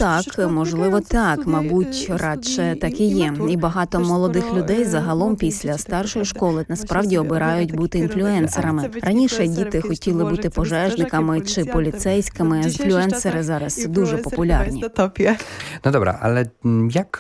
можливо так, мабуть, радше так і є. І багато молодих людей загалом після старшої школи насправді обирають бути інфлюенсерами. Раніше діти хотіли бути пожежниками чи поліцейськими, інфлюенсери зараз дуже популярні. No dobra, ale jak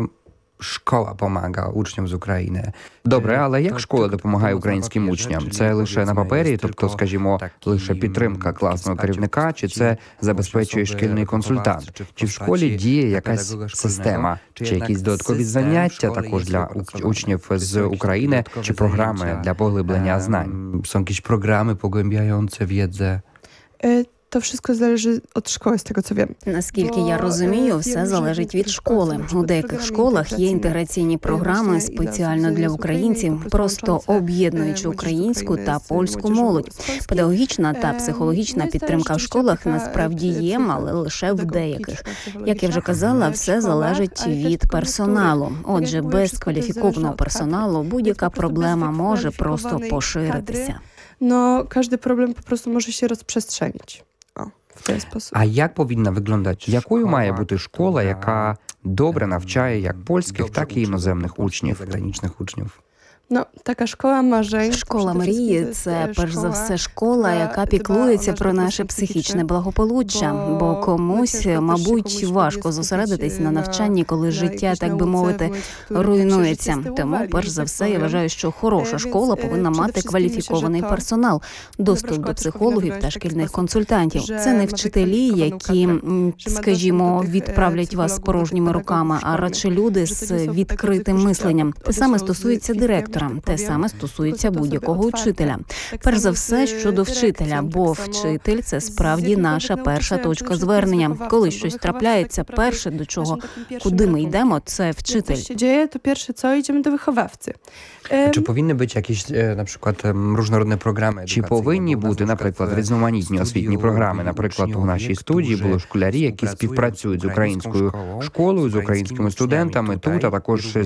школа допомагає учням з України? Добре, але як школа допомагає українським учням? Це лише на папері, тобто, скажімо, лише підтримка класного керівника, чи це забезпечує шкільний консультант? Чи в школі діє якась система? Чи якісь додаткові заняття також для учнів з України? Чи програми для поглиблення знань? Są jakieś programy pogłębiające wiedzę? To wszystko zależy od szkoły, z tego co wiem. Наскільки я розумію, все залежить від школи. У деяких школах є інтеграційні програми спеціально для українців, просто об'єднуючи українську та польську молодь. Педагогічна та психологічна підтримка в школах насправді є, але лише в деяких. Як я вже казала, все залежить від персоналу. Отже, без кваліфікованого персоналу будь-яка проблема може просто поширитися. No, każdy problem po prostu może się rozprzestrzenić. W ten sposób. А як повинна виглядати? Якою має бути школа, яка добре навчає як польських, так і іноземних учнів, граничних учнів? No, taka szkoła marzeń. Школа мрії – це, перш за все, школа, яка піклується про наше психічне благополуччя. Бо комусь, мабуть, важко зосередитись на навчанні, коли життя, так би мовити, руйнується. Тому, перш за все, я вважаю, що хороша школа повинна мати кваліфікований персонал, доступ до психологів та шкільних консультантів. Це не вчителі, які, скажімо, відправлять вас з порожніми руками, а радше люди з відкритим мисленням. Те саме стосується директора. Те саме стосується будь-якого учителя. Перш за все, щодо вчителя, бо вчитель – це справді наша перша точка звернення. Коли щось трапляється, перше, до чого, куди ми йдемо, це вчитель. To pierwsze co, idziemy do wychowawcy. Чи повинні бути якісь, наприклад, різноманітні програми? Чи повинні бути, наприклад, різноманітні освітні програми? Наприклад, у нашій студії були школярі, які співпрацюють з українською школою, з українськими студентами тут, а також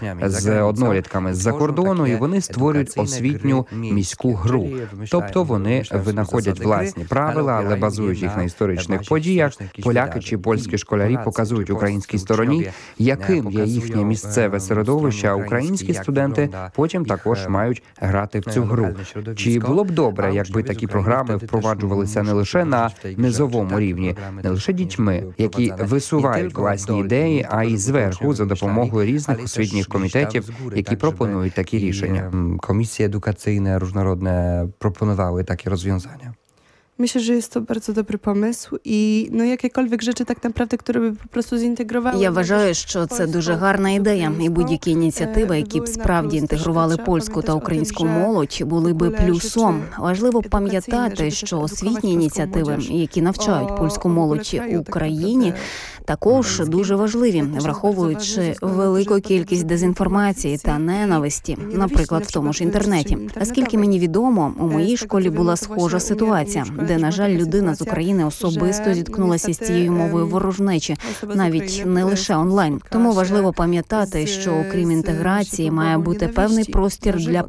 з однолітками з-за кордону, і вони створюють освітню міську гру. Тобто вони винаходять власні правила, але базують їх на історичних подіях. Поляки чи польські школярі показують українській стороні, яким є їхнє місцеве середовище, а українські студенти потім також мають грати в цю гру. Чи було б добре, якби такі програми впроваджувалися не лише на низовому рівні, не лише дітьми, які висувають власні ідеї, а й зверху за допомогою різних освітніх комітетів, які пропонують такі рішення? Комісії едукаційні різноманітні пропонували такі розв'язання. Myślę, że jest to bardzo dobry pomysł і jakiekolwiek rzeczy так naprawdę, które by po prostu zintegrowały. Я вважаю, що це дуже гарна ідея, і будь-які ініціативи, які б справді інтегрували польську та українську молодь, були би плюсом. Важливо пам'ятати, що освітні ініціативи, які навчають польську молодь в Україні, також дуже важливі, враховуючи велику кількість дезінформації та ненависті, наприклад, в тому ж інтернеті. Наскільки мені відомо, у моїй школі була схожа ситуація, де, на жаль, людина з України особисто зіткнулася з цією мовою ворожнечі, навіть не лише онлайн. Тому важливо пам'ятати, що окрім інтеграції має бути певний простір для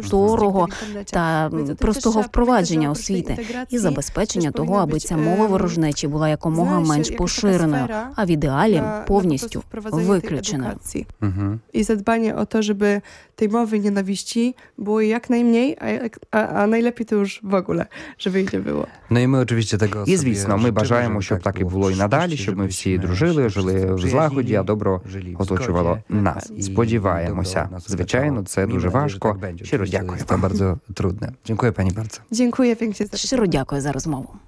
простого впровадження освіти і забезпечення того, аби ця мова ворожнечі була якомога менш поширеною, а в ідеалі повністю виключеною. І задбання о те, щоб tej mowy nienawiści było jak najmniej, a najlepiej to już w ogóle, żeby ich nie było. Ну і ми, очевидно, tego І, звісно, ми бажаємо, щоб так і було і надалі, щоб ми всі дружили, жили в злагоді, а добро оточувало нас. Сподіваємося. Звичайно, це дуже важко. Щиро дякую. Це дуже трудне. Дякую, пані bardzo. Dziękuję pięknie. Щиро дякую за розмову.